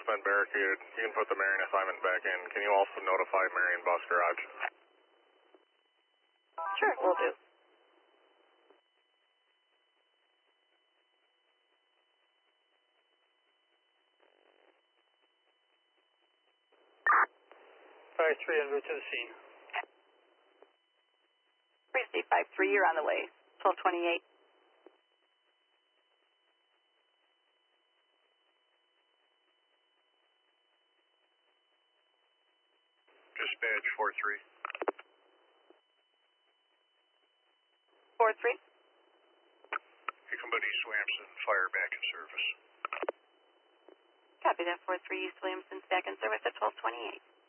Cement barricade. You can put the Marion assignment back in. Can you also notify Marion Bus Garage? Sure, will do. Fire 3 en route to the scene. Precinct 5-3, you're on the way. 1228. Dispatch 4-3. 4-3. Somebody East Williamson, fire back in service. Copy that, 4-3, East Williamson's back in service at 1228.